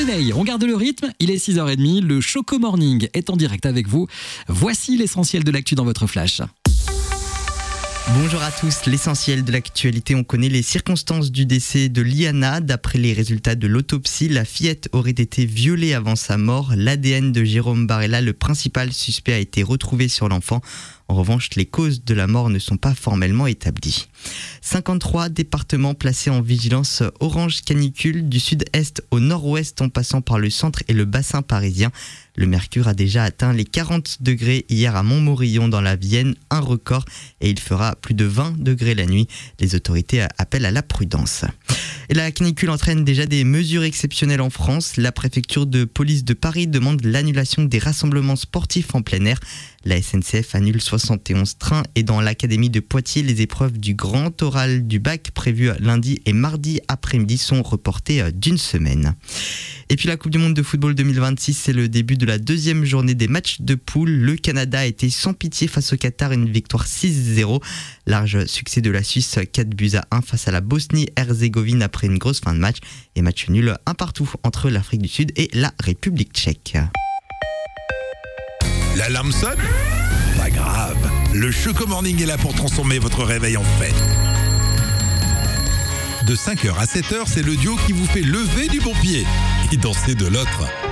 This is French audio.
réveil, on garde le rythme, il est 6h30, le Choco Morning est en direct avec vous. Voici l'essentiel de l'actu dans votre flash. Bonjour à tous, l'essentiel de l'actualité, on connaît les circonstances du décès de Liana. D'après les résultats de l'autopsie, la fillette aurait été violée avant sa mort. L'ADN de Jérôme Barella, le principal suspect, a été retrouvé sur l'enfant. En revanche, les causes de la mort ne sont pas formellement établies. 53 départements placés en vigilance orange canicule du sud-est au nord-ouest en passant par le centre et le bassin parisien. Le mercure a déjà atteint les 40 degrés hier à Montmorillon dans la Vienne, un record, et il fera plus de 20 degrés la nuit. Les autorités appellent à la prudence. Et la canicule entraîne déjà des mesures exceptionnelles en France. La préfecture de police de Paris demande l'annulation des rassemblements sportifs en plein air. La SNCF annule 71 trains et dans l'académie de Poitiers, les épreuves du grand oral du bac prévues lundi et mardi après-midi sont reportées d'une semaine. Et puis la Coupe du Monde de football 2026, c'est le début de la deuxième journée des matchs de poule. Le Canada a été sans pitié face au Qatar, une victoire 6-0. Large succès de la Suisse, 4-1 face à la Bosnie-Herzégovine après une grosse fin de match. Et match nul un partout entre l'Afrique du Sud et la République tchèque. L'alarme sonne ? Pas grave, le Choco Morning est là pour transformer votre réveil en fête. De 5h à 7h, c'est le duo qui vous fait lever du bon pied et danser de l'autre.